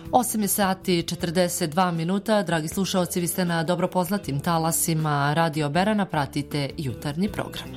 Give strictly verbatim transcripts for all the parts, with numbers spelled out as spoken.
osam je sati četrdeset dva minuta. Dragi slušaoci, vi ste na dobro poznatim talasima Radio Berana, pratite jutarnji program.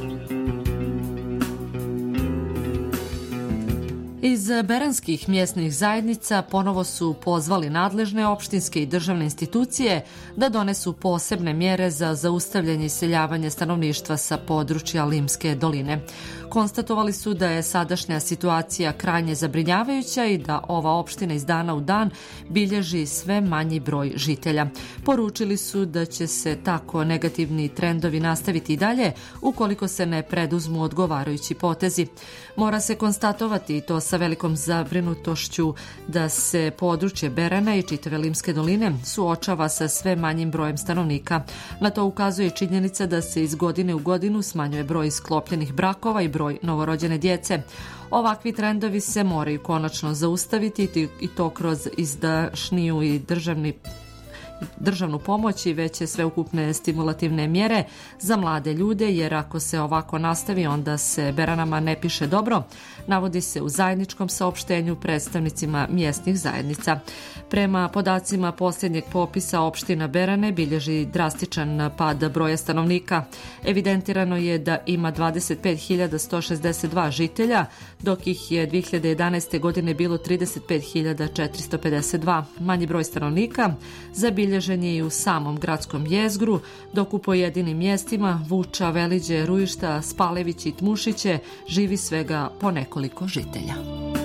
Iz beranskih mjesnih zajednica ponovo su pozvali nadležne opštinske i državne institucije da donesu posebne mjere za zaustavljanje iseljavanja stanovništva sa područja Limske doline. Konstatovali su da je sadašnja situacija krajnje zabrinjavajuća i da ova opština iz dana u dan bilježi sve manji broj žitelja. Poručili su da će se tako negativni trendovi nastaviti i dalje ukoliko se ne preduzmu odgovarajući potezi. Mora se konstatovati, i to sa velikom zabrinutošću, da se područje Berana i čitave Limske doline suočava sa sve manjim brojem stanovnika. Na to ukazuje činjenica da se iz godine u godinu smanjuje broj sklopljenih brakova i broj novorođene djece. Ovakvi trendovi se moraju konačno zaustaviti i to kroz izdašniju i državni državnu pomoć i veće sveukupne stimulativne mjere za mlade ljude, jer ako se ovako nastavi, onda se Beranama ne piše dobro, navodi se u zajedničkom saopštenju predstavnicima mjesnih zajednica. Prema podacima posljednjeg popisa, opština Berane bilježi drastičan pad broja stanovnika. Evidentirano je da ima dvadeset pet hiljada sto šezdeset dva žitelja, dok ih je dvije hiljade jedanaeste. godine bilo trideset pet hiljada četiristo pedeset dva. Manji broj stanovnika zabilježen je i u samom gradskom jezgru, dok u pojedinim mjestima Vuča, Veliđe, Rujišta, Spalević i Tmušiće živi svega po nekoliko žitelja.